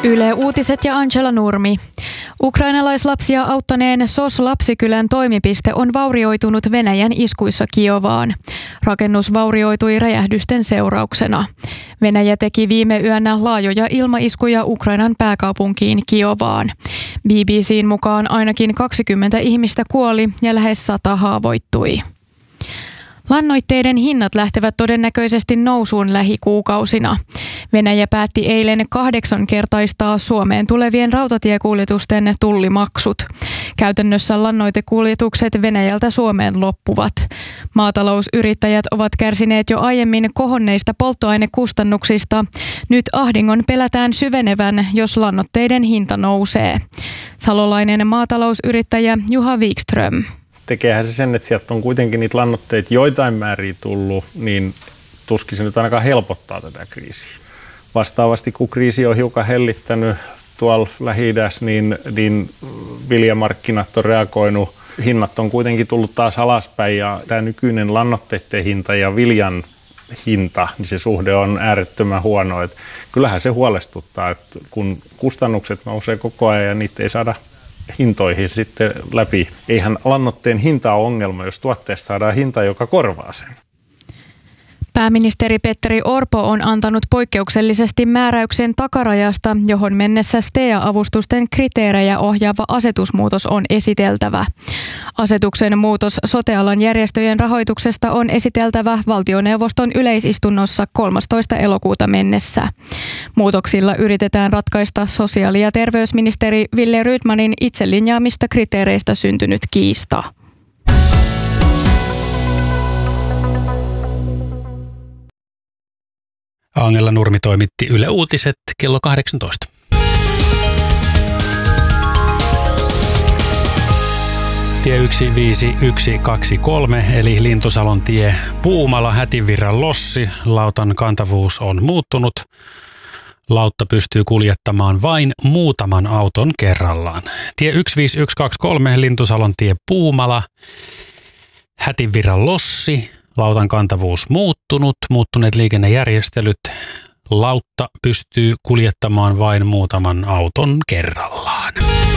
Yle Uutiset ja Angela Nurmi. Ukrainalaislapsia auttaneen SOS-lapsikylän toimipiste on vaurioitunut Venäjän iskuissa Kiovaan. Rakennus vaurioitui räjähdysten seurauksena. Venäjä teki viime yönä laajoja ilmaiskuja Ukrainan pääkaupunkiin Kiovaan. BBC:n mukaan ainakin 20 ihmistä kuoli ja lähes 100 haavoittui. Lannoitteiden hinnat lähtevät todennäköisesti nousuun lähikuukausina. Venäjä päätti eilen 8-kertaistaa Suomeen tulevien rautatiekuljetusten tullimaksut. Käytännössä lannoitekuljetukset Venäjältä Suomeen loppuvat. Maatalousyrittäjät ovat kärsineet jo aiemmin kohonneista polttoainekustannuksista. Nyt ahdingon pelätään syvenevän, jos lannoitteiden hinta nousee. Salolainen maatalousyrittäjä Juha Wikström. Tekeehän se sen, että sieltä on kuitenkin niitä lannoitteita joitain määriä tullut, niin tuskin se nyt ainakaan helpottaa tätä kriisiä. Vastaavasti kun kriisi on hiukan hellittänyt tuolla Lähi-idässä, niin viljamarkkinat on reagoinut. Hinnat on kuitenkin tullut taas alaspäin ja tämä nykyinen lannoitteiden hinta ja viljan hinta, niin se suhde on äärettömän huono. Että kyllähän se huolestuttaa, että kun kustannukset nousee koko ajan ja niitä ei saada hintoihin sitten läpi. Eihän lannoitteen hinta ole ongelma, jos tuotteesta saadaan hinta, joka korvaa sen. Pääministeri Petteri Orpo on antanut poikkeuksellisesti määräyksen takarajasta, johon mennessä STEA-avustusten kriteerejä ohjaava asetusmuutos on esiteltävä. Asetuksen muutos sote-alan järjestöjen rahoituksesta on esiteltävä valtioneuvoston yleisistunnossa 13. elokuuta mennessä. Muutoksilla yritetään ratkaista sosiaali- ja terveysministeri Wille Rydmanin itselinjaamista kriteereistä syntynyt kiista. Angela Nurmi toimitti Yle Uutiset kello 18. Tie 15123 eli Lintusalon tie Puumala Hätinvirran Lossi. Lautan kantavuus on muuttunut. Lautta pystyy kuljettamaan vain muutaman auton kerrallaan. Tie 15123 Lintusalon tie Puumala Hätinvirran Lossi. Lautan kantavuus muuttuneet liikennejärjestelyt. Lautta pystyy kuljettamaan vain muutaman auton kerrallaan.